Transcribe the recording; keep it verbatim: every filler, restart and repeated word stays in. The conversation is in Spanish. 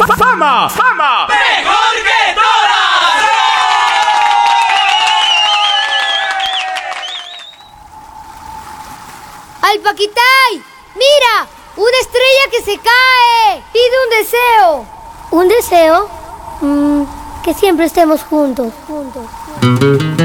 ¡Fama! ¡Fama! ¡Mejor que todas! ¡Alpaquitay! ¡Mira! ¡Una estrella que se cae! ¡Pide un deseo! ¿Un deseo? Mm, que siempre estemos juntos, juntos.